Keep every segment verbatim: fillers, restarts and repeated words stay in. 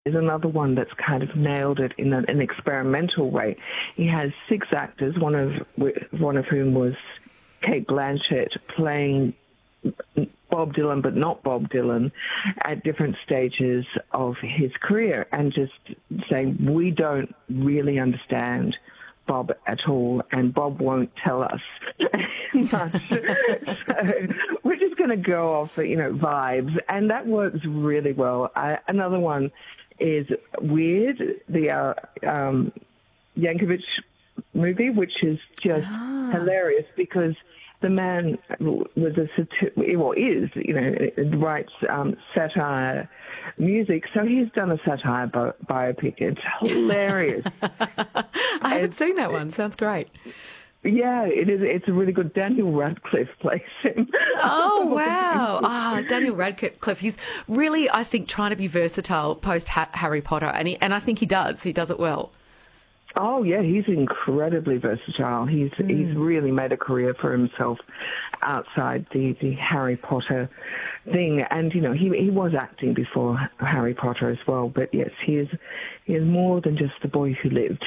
is another one that's kind of nailed it in an, an experimental way. He has six actors, one of one of whom was Kate Blanchett, playing Bob Dylan, but not Bob Dylan, at different stages of his career, and just saying, we don't really understand Bob at all, and Bob won't tell us much. So we're just going to go off, you know, vibes, and that works really well. I, another one is Weird, the uh, um, Yankovic movie, which is just ah. hilarious because the man was a satir- well is you know writes um, satire music, so he's done a satire bi- biopic. It's hilarious. I haven't it's, seen that one. Sounds great. Yeah, it is. It's a really good. Daniel Radcliffe plays him. Oh, wow. Ah, oh, Daniel Radcliffe. He's really, I think, trying to be versatile post Harry Potter, and he, and I think he does. He does it well. Oh, yeah, he's incredibly versatile. He's mm. he's really made a career for himself outside the, the Harry Potter thing. And, you know, he he was acting before Harry Potter as well. But, yes, he is, he is more than just the boy who lived.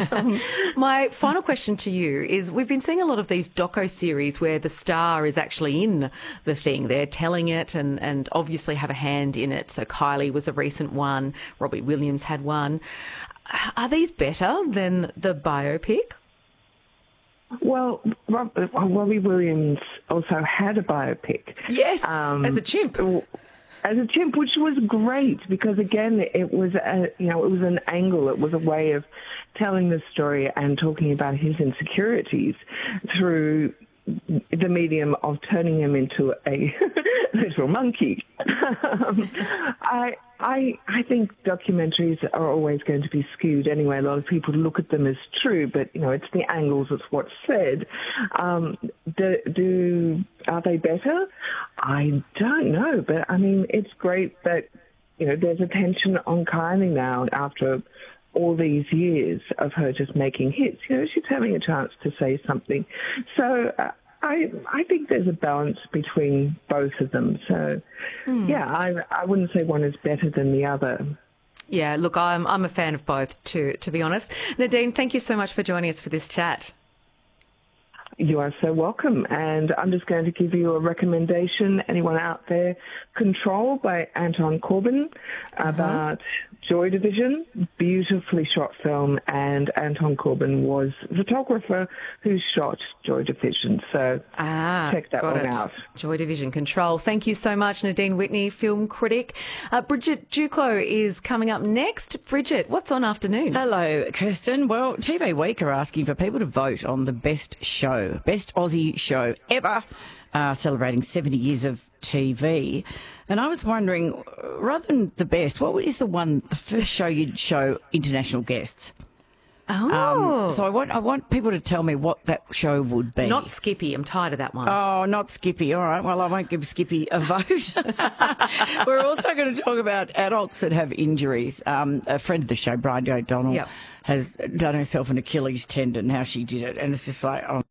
My final question to you is, we've been seeing a lot of these doco-series where the star is actually in the thing. They're telling it and, and obviously have a hand in it. So Kylie was a recent one. Robbie Williams had one. Are these better than the biopic? Well, Rob, Robbie Williams also had a biopic. Yes, um, as a chimp. As a chimp, which was great because, again, it was a, you know, it was an angle. It was a way of telling the story and talking about his insecurities through the medium of turning him into a little monkey. um, I, I, I think documentaries are always going to be skewed anyway. A lot of people look at them as true, but you know, it's the angles, it's what's said. Um, do, do are they better? I don't know, but I mean, it's great that you know there's attention on Kylie now after all these years of her just making hits. You know, she's having a chance to say something. So uh, I I think there's a balance between both of them. So, mm. yeah, I I wouldn't say one is better than the other. Yeah, look, I'm I'm a fan of both, to to be honest. Nadine, thank you so much for joining us for this chat. You are so welcome. And I'm just going to give you a recommendation. Anyone out there, Control by Anton Corbijn, uh-huh. about Joy Division. Beautifully shot film, and Anton Corbijn was the photographer who shot Joy Division. So ah, check that one it. out. Joy Division, Control. Thank you so much, Nadine Whitney, film critic. Uh, Bridget Duclos is coming up next. Bridget, what's on afternoon? Hello, Kirsten. Well, T V Week are asking for people to vote on the best show, best Aussie show ever, uh, celebrating seventy years of T V. And I was wondering, rather than the best, what is the one, the first show you'd show international guests? Oh. Um, so I want I want people to tell me what that show would be. Not Skippy. I'm tired of that one. Oh, not Skippy. All right. Well, I won't give Skippy a vote. We're also going to talk about adults that have injuries. Um, a friend of the show, Bridie O'Donnell, yep. has done herself an Achilles tendon, how she did it. And it's just like, oh.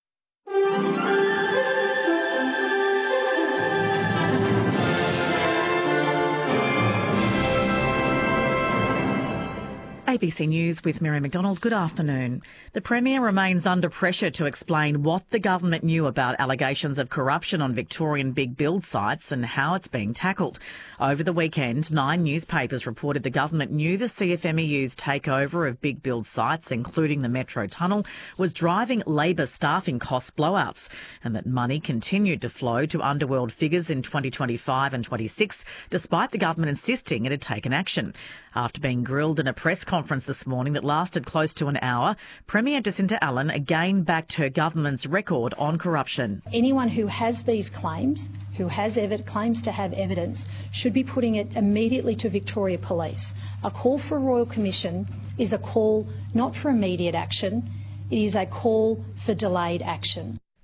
A B C News with Mary McDonald. Good afternoon. The Premier remains under pressure to explain what the government knew about allegations of corruption on Victorian big build sites and how it's being tackled. Over the weekend, nine newspapers reported the government knew the C F M E U's takeover of big build sites, including the Metro Tunnel, was driving Labor staffing cost blowouts, and that money continued to flow to underworld figures in twenty twenty-five and twenty-six, despite the government insisting it had taken action. After being grilled in a press conference this morning that lasted close to an hour, Premier Jacinta Allen again backed her government's record on corruption. Anyone who has these claims, who has ev- claims to have evidence, should be putting it immediately to Victoria Police. A call for a Royal Commission is a call not for immediate action, it is a call for delayed action.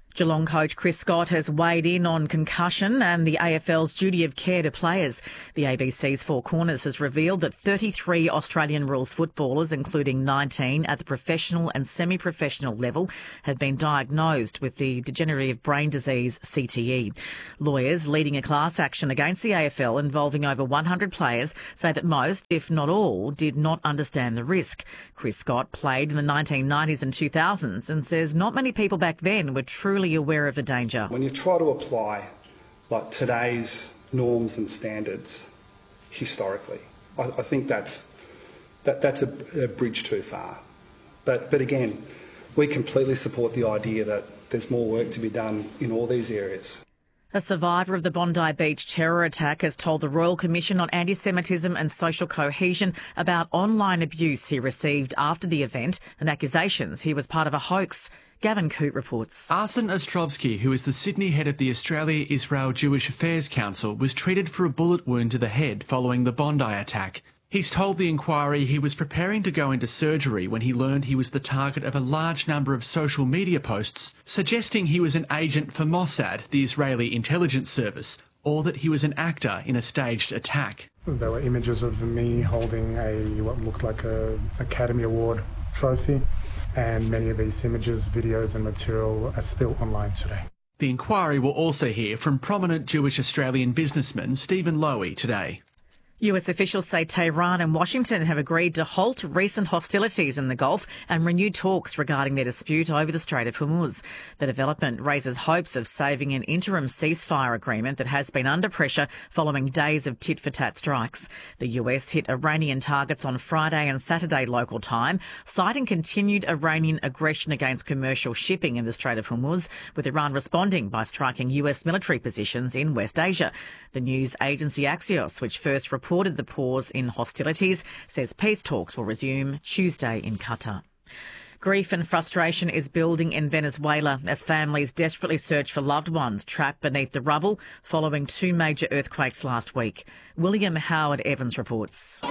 Geelong coach Chris Scott has weighed in on concussion and the A F L's duty of care to players. The A B C's Four Corners has revealed that thirty-three Australian rules footballers, including nineteen at the professional and semi-professional level, have been diagnosed with the degenerative brain disease C T E. Lawyers leading a class action against the A F L involving over one hundred players say that most, if not all, did not understand the risk. Chris Scott played in the nineteen nineties and two thousands and says not many people back then were truly aware of the danger. When you try to apply like today's norms and standards historically, I, I think that's that, that's a, a bridge too far. But but again, we completely support the idea that there's more work to be done in all these areas. A survivor of the Bondi Beach terror attack has told the Royal Commission on Anti-Semitism and Social Cohesion about online abuse he received after the event and accusations he was part of a hoax. Gavin Coote reports. Arsen Ostrovsky, who is the Sydney head of the Australia-Israel Jewish Affairs Council, was treated for a bullet wound to the head following the Bondi attack. He's told the inquiry he was preparing to go into surgery when he learned he was the target of a large number of social media posts suggesting he was an agent for Mossad, the Israeli intelligence service, or that he was an actor in a staged attack. There were images of me holding a what looked like a Academy Award trophy, and many of these images, videos and material are still online today. The inquiry will also hear from prominent Jewish Australian businessman Stephen Lowy today. U S officials say Tehran and Washington have agreed to halt recent hostilities in the Gulf and renew talks regarding their dispute over the Strait of Hormuz. The development raises hopes of saving an interim ceasefire agreement that has been under pressure following days of tit-for-tat strikes. The U S hit Iranian targets on Friday and Saturday local time, citing continued Iranian aggression against commercial shipping in the Strait of Hormuz, with Iran responding by striking U S military positions in West Asia. The news agency Axios, which first reported reported the pause in hostilities, says peace talks will resume Tuesday in Qatar. Grief and frustration is building in Venezuela as families desperately search for loved ones trapped beneath the rubble following two major earthquakes last week. William Howard Evans reports.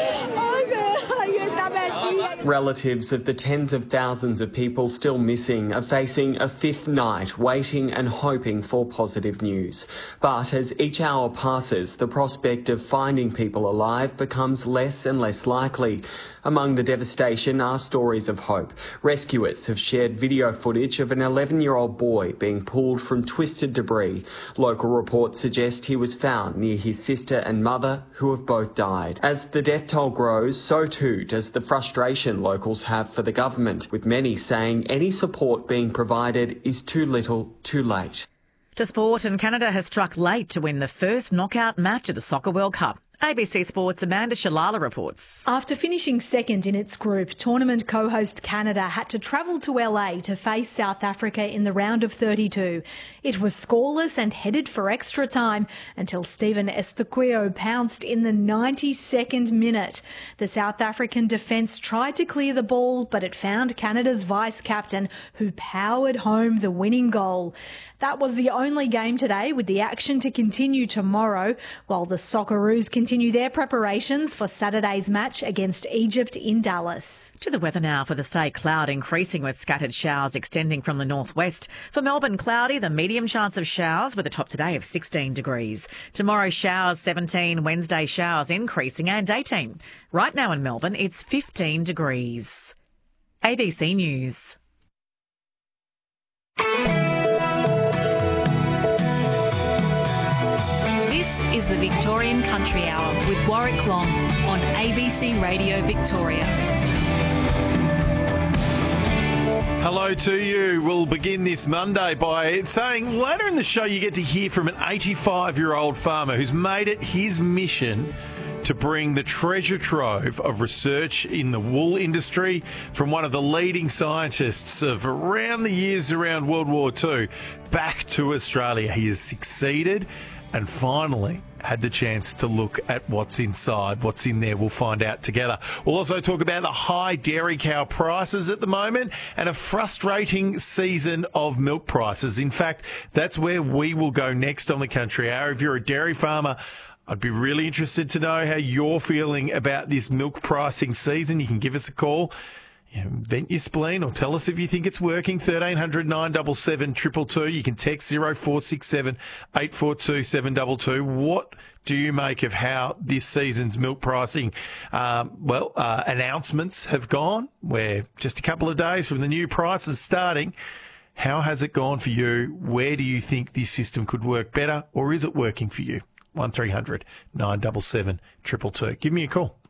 Relatives of the tens of thousands of people still missing are facing a fifth night waiting and hoping for positive news. But as each hour passes, the prospect of finding people alive becomes less and less likely. Among the devastation are stories of hope. Rescuers have shared video footage of an eleven-year-old boy being pulled from twisted debris. Local reports suggest he was found near his sister and mother, who have both died. As the death toll grows, so too does the frustration locals have for the government, with many saying any support being provided is too little, too late. To sport, and Canada has struck late to win the first knockout match of the Soccer World Cup. A B C Sports' Amanda Shalala reports. After finishing second in its group, tournament co-host Canada had to travel to L A to face South Africa in the round of thirty-two. It was scoreless and headed for extra time until Stephen Estaquio pounced in the ninety-second minute. The South African defence tried to clear the ball, but it found Canada's vice-captain, who powered home the winning goal. That was the only game today, with the action to continue tomorrow, while the Socceroos continue their preparations for Saturday's match against Egypt in Dallas. To the weather now. For the state, cloud increasing with scattered showers extending from the northwest. For Melbourne, cloudy, the medium chance of showers with a top today of sixteen degrees. Tomorrow, showers seventeen, Wednesday showers increasing and eighteen. Right now in Melbourne, it's fifteen degrees. A B C News. Is the Victorian Country Hour with Warwick Long on A B C Radio Victoria. Hello to you. We'll begin this Monday by saying later in the show you get to hear from an eighty-five-year-old farmer who's made it his mission to bring the treasure trove of research in the wool industry from one of the leading scientists of around the years around World War Two back to Australia. He has succeeded and finally had the chance to look at what's inside, what's in there. We'll find out together. We'll also talk about the high dairy cow prices at the moment and a frustrating season of milk prices. In fact, that's where we will go next on the Country Hour. If you're a dairy farmer, I'd be really interested to know how you're feeling about this milk pricing season. You can give us a call. Yeah, vent your spleen or tell us if you think it's working. thirteen hundred nine seven seven two two two. You can text zero four six seven eight four two seven two two. What do you make of how this season's milk pricing, um, well, uh, announcements have gone? We're just a couple of days from the new prices starting. How has it gone for you? Where do you think this system could work better, or is it working for you? one three hundred nine seven seven two two two. Give me a call.